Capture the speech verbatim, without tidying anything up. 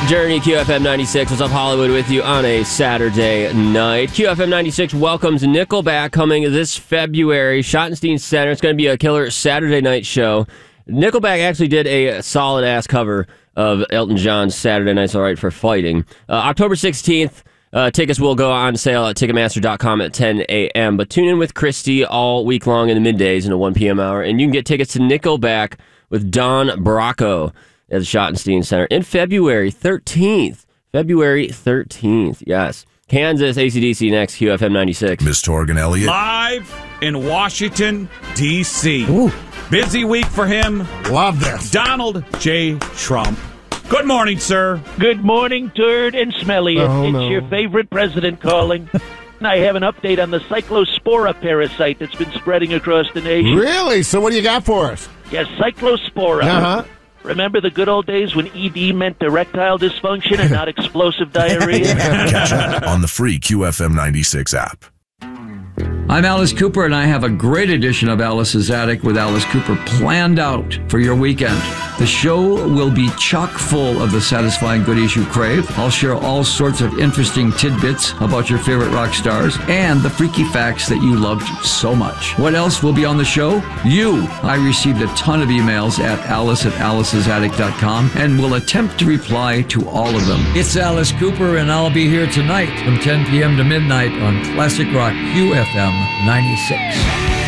Journey, Q F M ninety-six. What's up, Hollywood, with you on a Saturday night. Q F M ninety-six welcomes Nickelback coming this February. Schottenstein Center. It's going to be a killer Saturday night show. Nickelback actually did a solid-ass cover of Elton John's Saturday Night's Alright for Fighting. Uh, October sixteenth, uh, tickets will go on sale at Ticketmaster dot com at ten a.m. But tune in with Christy all week long in the middays in the one p.m. hour, and you can get tickets to Nickelback with Don Bracco at the Schottenstein Center in February thirteenth. February thirteenth, yes. Kansas, A C D C next, Q F M ninety-six. Miss Torgan Elliott. Live in Washington, D C Ooh. Busy week for him. Love this. Donald J. Trump. Good morning, sir. Good morning, Turd and Smelly. Oh, it's no. your favorite president calling. I have an update on the cyclospora parasite that's been spreading across the nation. Really? So what do you got for us? Yes, cyclospora. Uh-huh. Remember the good old days when E D meant erectile dysfunction and not explosive diarrhea? Catch up on the free Q F M ninety-six app. I'm Alice Cooper, and I have a great edition of Alice's Attic with Alice Cooper planned out for your weekend. The show will be chock full of the satisfying goodies you crave. I'll share all sorts of interesting tidbits about your favorite rock stars and the freaky facts that you loved so much. What else will be on the show? You. I received a ton of emails at alice at alice's attic dot com and will attempt to reply to all of them. It's Alice Cooper, and I'll be here tonight from ten p.m. to midnight on Classic Rock Q F M ninety-six.